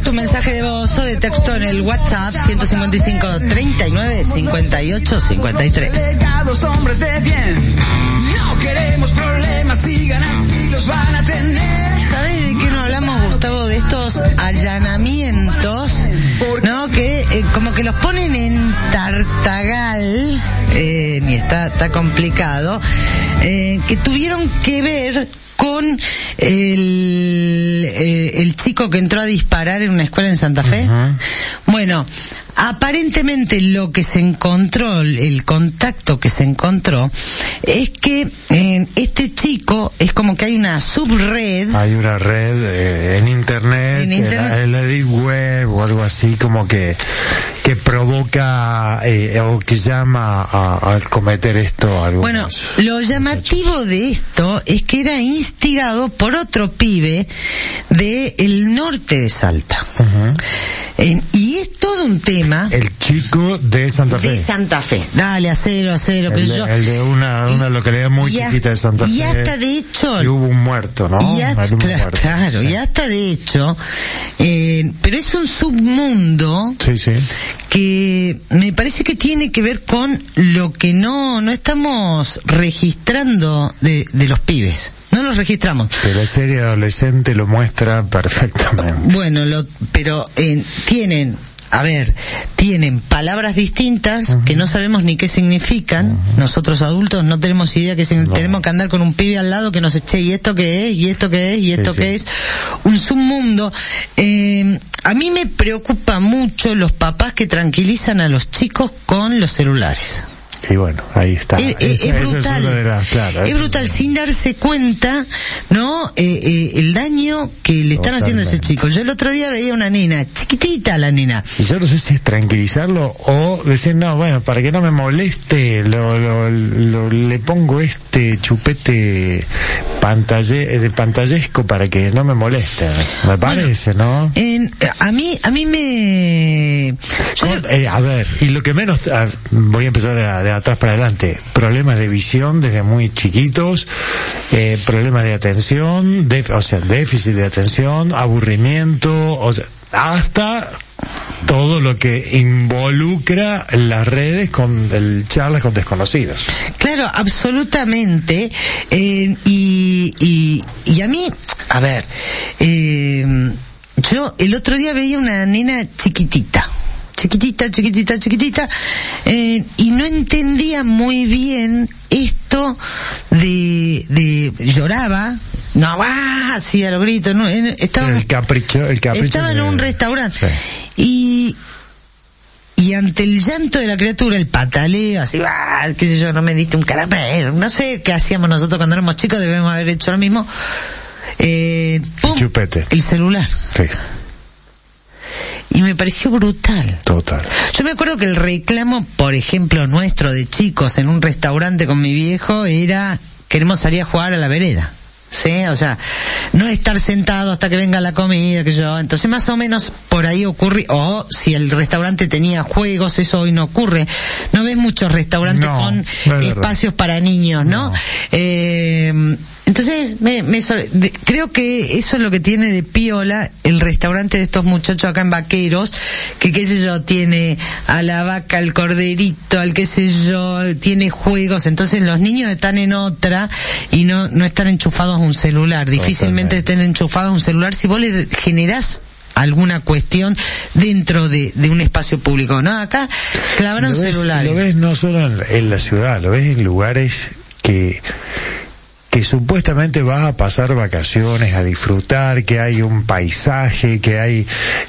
tu mensaje de voz o de texto en el WhatsApp 155 39 58 53. Los hombres de bien, no queremos problemas, sigan así, los van a tener. ¿Sabes de qué no hablamos, Gustavo? De estos allanamientos, ¿no? Que como que los ponen en Tartagal, y está complicado, que tuvieron que ver con el chico que entró a disparar en una escuela en Santa Fe. Uh-huh. Bueno, aparentemente lo que se encontró, el contacto que se encontró, es que este chico, es como que hay una subred. Hay una red en internet, en la deep web o algo así, como que provoca o que llama a cometer esto. Bueno, lo llamativo de esto es que era instigado por otro pibe del norte de Salta. Uh-huh. Y es todo un tema. El chico de Santa Fe. De Santa Fe. Dale, a cero. El de una localidad muy chiquita de Santa Fe. Y hasta de hecho. Y hubo un muerto, ¿no? Claro, sí. Y hasta de hecho. Pero es un submundo. Sí. Que me parece que tiene que ver con lo que no estamos registrando de los pibes. No los registramos. Pero la serie adolescente lo muestra perfectamente. Bueno, pero tienen palabras distintas, uh-huh, que no sabemos ni qué significan. Uh-huh. Nosotros adultos no tenemos idea que tenemos que andar con un pibe al lado que nos eche, ¿y esto qué es? ¿Y esto qué es? ¿Y esto qué es? Un submundo. A mí me preocupa mucho los papás que tranquilizan a los chicos con los celulares. Y bueno, ahí está. Es brutal. Es brutal, sin darse cuenta, ¿no? El daño que le están haciendo a ese chico. Yo el otro día veía una nena, chiquitita la nena. Y yo no sé si es tranquilizarlo o decir, no, bueno, para que no me moleste, le pongo este chupete de pantallesco para que no me moleste. Me parece, ¿no? A mí me... a ver, y lo que menos... voy a empezar de atrás para adelante. Problemas de visión desde muy chiquitos, problemas de atención, déficit de atención, aburrimiento, hasta todo lo que involucra las redes con charlas con desconocidos. Claro, absolutamente. Y a mí, a ver, yo el otro día veía una nena chiquitita, y no entendía muy bien esto de lloraba, así a los gritos, ¿no? Estaba el capricho estaba en un restaurante, sí. Y ante el llanto de la criatura, el pataleo, así, qué sé yo, no me diste un caramelo, no sé qué hacíamos nosotros cuando éramos chicos, debemos haber hecho lo mismo. ¡Pum! Chupete. El celular. Sí. Y me pareció brutal. Total. Yo me acuerdo que el reclamo, por ejemplo, nuestro de chicos en un restaurante con mi viejo era, queremos salir a jugar a la vereda. ¿Sí? O sea, no estar sentado hasta que venga la comida, que yo. Entonces más o menos por ahí ocurre, o si el restaurante tenía juegos, eso hoy no ocurre. No ves muchos restaurantes con espacios para niños, ¿no? Entonces, creo que eso es lo que tiene de piola el restaurante de estos muchachos acá en Vaqueros, que qué sé yo, tiene a la vaca, al corderito, al qué sé yo, tiene juegos, entonces los niños están en otra y no están enchufados a un celular, difícilmente estén enchufados a un celular si vos le generás alguna cuestión dentro de un espacio público, ¿no? Acá clavaron celulares. Lo ves no solo en la ciudad, lo ves en lugares que supuestamente vas a pasar vacaciones, a disfrutar, que hay un paisaje, que hay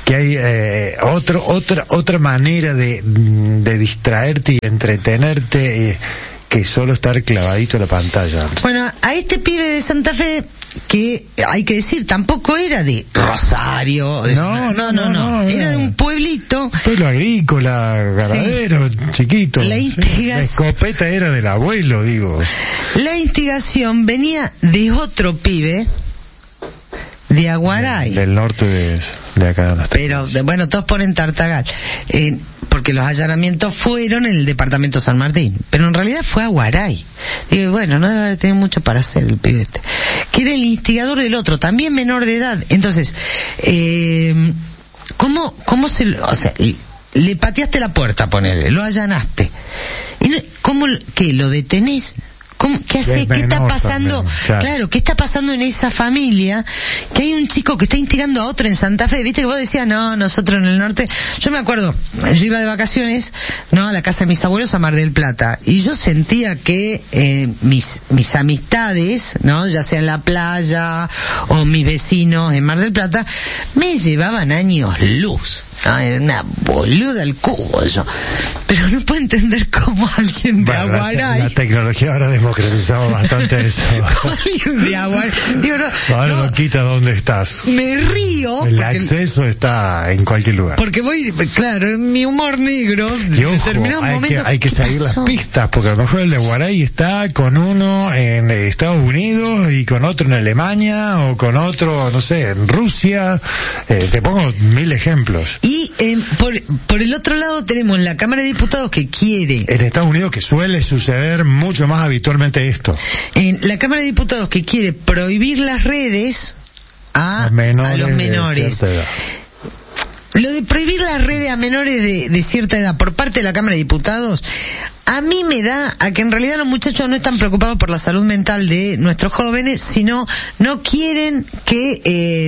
otra manera de distraerte y entretenerte, que solo estar clavadito en la pantalla. Bueno, a este pibe de Santa Fe, que hay que decir, tampoco era de Rosario, no, era de un pueblito. Pueblo agrícola, ganadero, sí. Chiquito. La escopeta era del abuelo, digo. La instigación venía de otro pibe de Aguaray. Del norte de acá. Pero, bueno, todos ponen Tartagal. Porque los allanamientos fueron en el departamento San Martín, pero en realidad fue Aguaray. Digo, bueno, no debe tener mucho para hacer el pibe este. Que era el instigador del otro, también menor de edad. Entonces, ¿cómo o sea, le pateaste la puerta, ponele, lo allanaste. ¿Y cómo, qué, lo detenés? ¿Qué hace? ¿Qué está pasando? También, claro, ¿qué está pasando en esa familia? Que hay un chico que está instigando a otro en Santa Fe. Viste que vos decías, no, nosotros en el norte. Yo me acuerdo, yo iba de vacaciones, no, a la casa de mis abuelos a Mar del Plata. Y yo sentía que, mis amistades, no, ya sea en la playa o mis vecinos en Mar del Plata, me llevaban años luz. No, era una boluda al cubo yo. Pero no puedo entender cómo alguien de Aguaray... La tecnología ahora ha democratizado bastante eso. Alguien de Aguaray... Digo, ahora no quita dónde estás. Me río... El acceso está en cualquier lugar. Porque voy, claro, en mi humor negro... Y ojo, hay que seguir las pistas, porque a lo mejor el de Aguaray está con uno en Estados Unidos y con otro en Alemania, o con otro, no sé, en Rusia. Te pongo 1000 ejemplos. Y por el otro lado tenemos la Cámara de Diputados que quiere... En Estados Unidos, que suele suceder mucho más habitualmente esto. En la Cámara de Diputados que quiere prohibir las redes a los menores. Lo de prohibir las redes a menores de cierta edad por parte de la Cámara de Diputados, a mí me da a que en realidad los muchachos no están preocupados por la salud mental de nuestros jóvenes, sino no quieren que,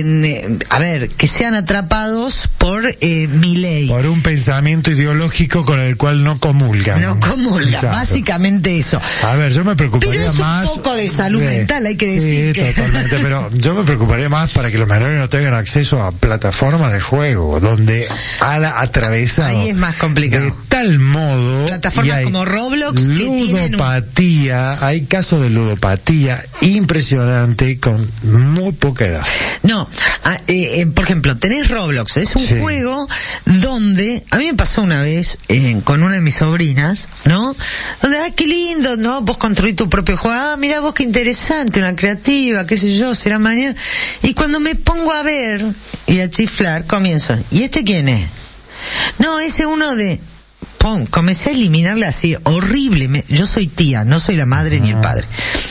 que sean atrapados por Milei. Por un pensamiento ideológico con el cual no comulgan. No comulgan, exacto. Básicamente eso. A ver, yo me preocuparía pero es más... un poco de salud mental, hay que decir. Sí, totalmente, pero yo me preocuparía más para que los menores no tengan acceso a plataformas de juego, donde han atravesado... Ahí es más complicado. De tal modo... Plataformas como Roblox, ludopatía, hay casos de ludopatía impresionante con muy poca edad. No, por ejemplo, tenés Roblox, es un juego donde, a mí me pasó una vez con una de mis sobrinas, ¿no? Donde, qué lindo, ¿no? Vos construís tu propio juego, mirá vos qué interesante, una creativa, qué sé yo, será mañana. Y cuando me pongo a ver y a chiflar, comienzo, ¿y este quién es? No, ese uno de... comencé a eliminarle así, horrible, yo soy tía, no soy la madre ni el padre.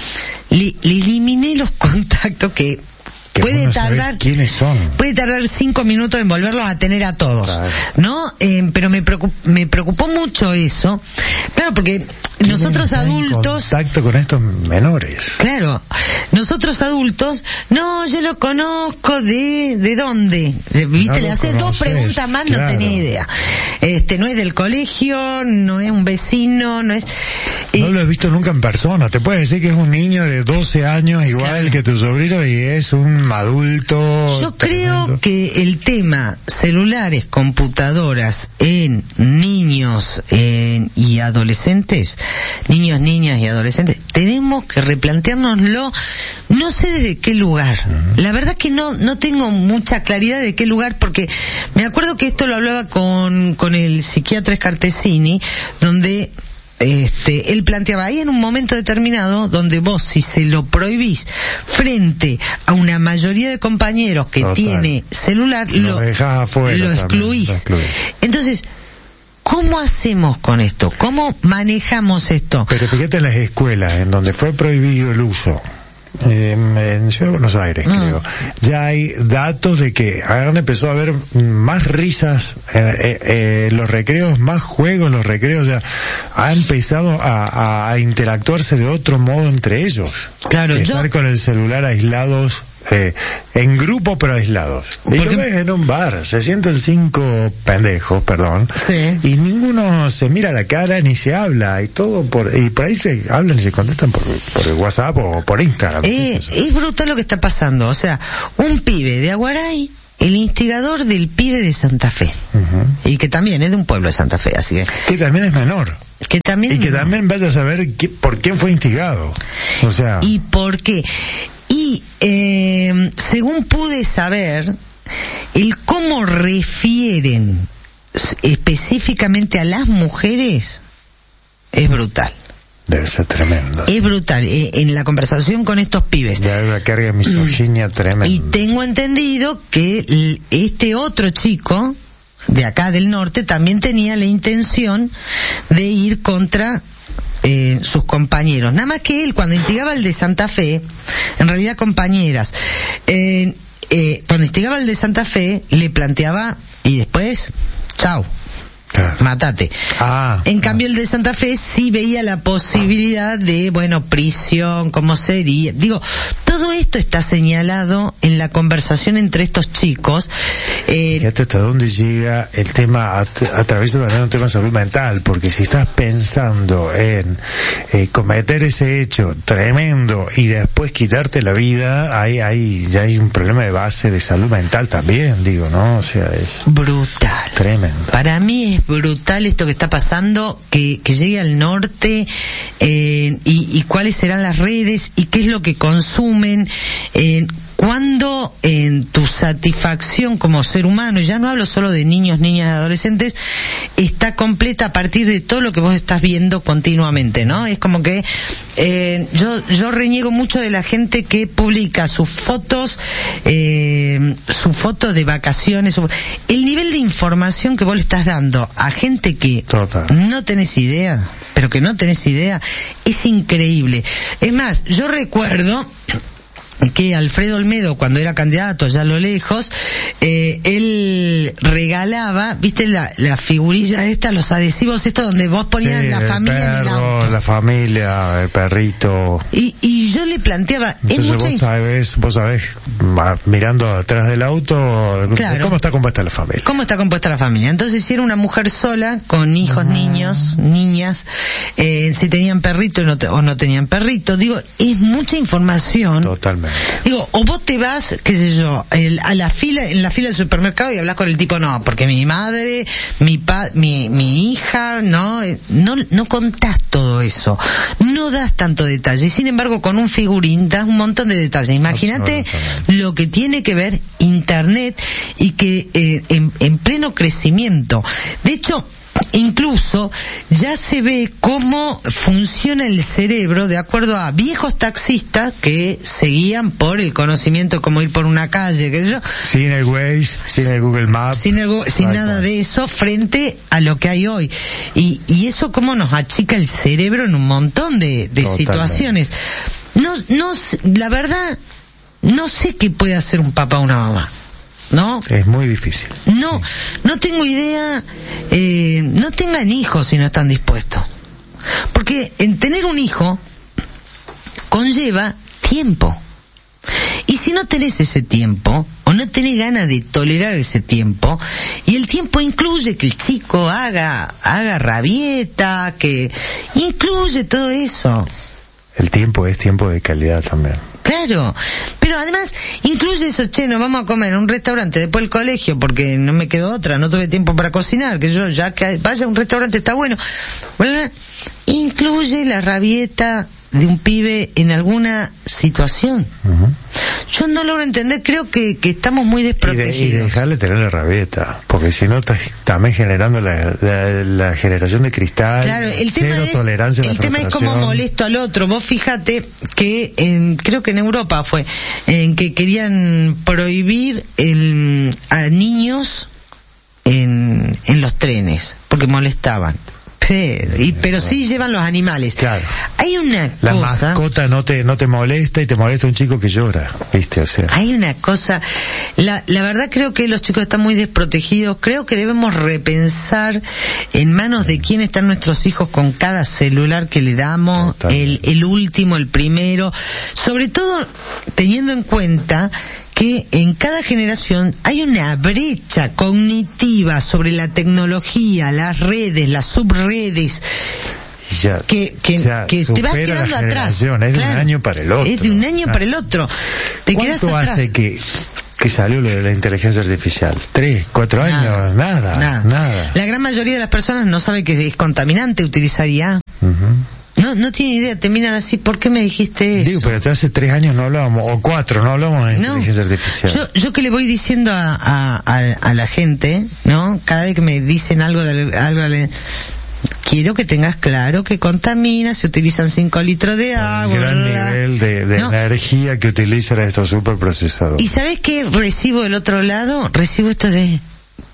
Le eliminé los contactos que puede tardar... ¿Quiénes son? Puede tardar 5 minutos en volverlos a tener a todos, claro. ¿No? Pero me preocupó mucho eso, claro, porque nosotros adultos... contacto con estos menores. Claro, nosotros adultos, no, yo lo conozco de dónde, viste, le haces 2 preguntas más, claro. No tenés idea. No es del colegio, no es un vecino, no es... no lo he visto nunca en persona, te puedes decir que es un niño de 12 años igual, claro, que tu sobrino, y es un adulto. Yo creo que el tema celulares, computadoras en niños y adolescentes, niños, niñas y adolescentes, tenemos que replanteárnoslo, no sé desde qué lugar. La verdad que no tengo mucha claridad de qué lugar, porque me acuerdo que esto lo hablaba con el psiquiatra Scartesini, donde él planteaba ahí en un momento determinado donde vos, si se lo prohibís frente a una mayoría de compañeros que total, tiene celular, lo dejás afuera, lo excluís. Entonces, ¿cómo hacemos con esto? ¿Cómo manejamos esto? Pero fíjate en las escuelas en donde fue prohibido el uso. En Ciudad de Buenos Aires, creo. Ya hay datos de que han empezado a haber más risas en los recreos, más juegos en los recreos, ya ha empezado a interactuarse de otro modo entre ellos. Claro, estar con el celular aislados, en grupo pero aislados. Y lo ves en un bar, se sienten 5 pendejos, perdón, sí, y ninguno se mira a la cara ni se habla, y todo y por ahí se hablan y se contestan por el WhatsApp o por Instagram. Es brutal lo que está pasando, o sea, un pibe de Aguaray, el instigador del pibe de Santa Fe, y que también es de un pueblo de Santa Fe, así que también es menor. Que también también vaya a saber por quién fue instigado, o sea, y por qué. Y según pude saber, el cómo refieren específicamente a las mujeres es brutal. Debe ser tremendo. Es brutal. En la conversación con estos pibes. Ya hay una carga de misoginia tremenda. Y tengo entendido que este otro chico de acá del norte también tenía la intención de ir contra sus compañeros. Nada más que él, cuando instigaba al de Santa Fe, en realidad compañeras, cuando instigaba al de Santa Fe, le planteaba y después, chau. Claro. Mátate. En cambio el de Santa Fe sí veía la posibilidad de, bueno, prisión, cómo sería. Digo, todo esto está señalado en la conversación entre estos chicos. Fíjate hasta dónde llega el tema a través de un tema de salud mental, porque si estás pensando en cometer ese hecho tremendo y después quitarte la vida, ahí ya hay un problema de base de salud mental también, digo, ¿no? O sea, es brutal. Tremendo. Para mí es brutal esto que está pasando, que llegue al norte, y cuáles serán las redes y qué es lo que consumen, cuando en tu satisfacción como ser humano, ya no hablo solo de niños, niñas y adolescentes, está completa a partir de todo lo que vos estás viendo continuamente, ¿no? Es como que yo reniego mucho de la gente que publica sus fotos de vacaciones, el nivel de información que vos le estás dando a gente que no tenés idea, pero que no tenés idea, es increíble. Es más, yo recuerdo que Alfredo Olmedo, cuando era candidato ya a lo lejos, él regalaba, viste la figurilla esta, los adhesivos estos donde vos ponías la familia perro, en el auto. La familia, el perrito. Y yo le planteaba, entonces vos sabés, mirando atrás del auto, claro, cómo está compuesta la familia. ¿Cómo está compuesta la familia? Entonces, si era una mujer sola, con hijos, niños, niñas, si tenían perrito o no tenían perrito, digo, es mucha información. Totalmente. Digo, o vos te vas, qué sé yo, en la fila del supermercado y hablas con el tipo, no, porque mi madre, mi hija, no contás todo eso, no das tanto detalle, y sin embargo con un figurín das un montón de detalles. Imagínate lo que tiene que ver Internet y que en pleno crecimiento. De hecho, incluso ya se ve cómo funciona el cerebro de acuerdo a viejos taxistas que seguían por el conocimiento de cómo ir por una calle, que yo, sin el Waze, sin el Google Maps, sin nada de eso, frente a lo que hay hoy, y eso cómo nos achica el cerebro en un montón de situaciones. La verdad no sé qué puede hacer un papá o una mamá, ¿no? Es muy difícil. No tengo idea. No tengan hijos si no están dispuestos. Porque en tener un hijo conlleva tiempo. Y si no tenés ese tiempo, o no tenés ganas de tolerar ese tiempo, y el tiempo incluye que el chico haga rabieta, que incluye todo eso. El tiempo es tiempo de calidad también. Claro, pero además incluye eso, nos vamos a comer en un restaurante después del colegio porque no me quedó otra, no tuve tiempo para cocinar, que yo ya que vaya a un restaurante está bueno. Incluye la rabieta de un pibe en alguna situación. Yo no logro entender, creo que estamos muy desprotegidos. Y dejarle tener la rabieta, porque si no estás también generando la generación de cristal. Claro, el tema es cómo molesto al otro. Vos fíjate que creo que en Europa fue en que querían prohibir a niños en los trenes porque molestaban. Pero sí llevan los animales. Claro. Hay una cosa. La mascota no te molesta y te molesta un chico que llora, ¿viste? O sea. Hay una cosa. La verdad creo que los chicos están muy desprotegidos. Creo que debemos repensar en manos de quién están nuestros hijos con cada celular que le damos, el último, el primero. Sobre todo teniendo en cuenta que en cada generación hay una brecha cognitiva sobre la tecnología, las redes, las subredes, que te vas quedando atrás. Es de un año para el otro. Es de un año para el otro. ¿Cuánto hace que salió lo de la inteligencia artificial? 3, 4 años, nada. La gran mayoría de las personas no sabe que es contaminante utilizar IA. No tiene idea, te miran así, ¿por qué me dijiste eso? Digo, pero hace 3 años no hablábamos, o 4, no hablábamos de inteligencia artificial. Yo que le voy diciendo a la gente, ¿no? Cada vez que me dicen algo quiero que tengas claro que contamina, se utilizan 5 litros de agua. El gran nivel de energía que utilizan estos superprocesadores. ¿Y sabes qué recibo del otro lado? Recibo esto de...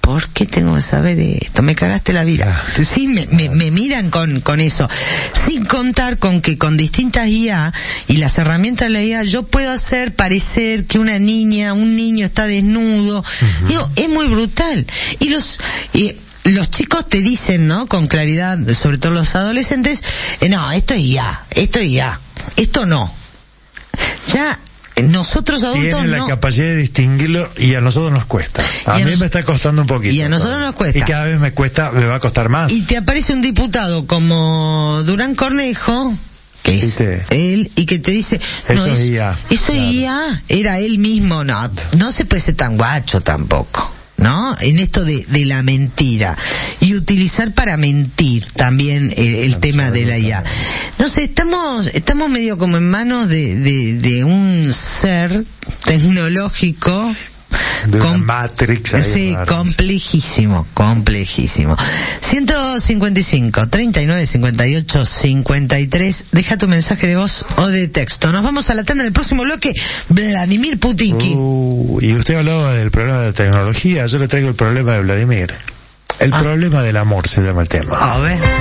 ¿por qué tengo que saber esto? Me cagaste la vida. Sí, me miran con eso. Sin contar con que con distintas IA y las herramientas de la IA yo puedo hacer parecer que una niña, un niño está desnudo. Digo, es muy brutal. Y los chicos te dicen, ¿no? Con claridad, sobre todo los adolescentes, no, esto es IA, esto no. Ya, nosotros adultos tienen la capacidad de distinguirlo y a nosotros nos cuesta. A mí me está costando un poquito. Y a nosotros nos cuesta. Y cada vez me va a costar más. Y te aparece un diputado como Durán Cornejo, que es él, y que te dice, eso es IA. Eso es IA, era él mismo. No se puede ser tan guacho tampoco, ¿no? En esto de la mentira y utilizar para mentir también el tema de la IA. No sé, estamos medio como en manos de un ser tecnológico de una Matrix. Sí, complejísimo. 155 39 58 53. Deja tu mensaje de voz o de texto. Nos vamos a la tanda del próximo bloque. Vladimir Putinki. Y usted hablaba del problema de tecnología. Yo le traigo el problema de Vladimir. El problema del amor se llama el tema. A ver.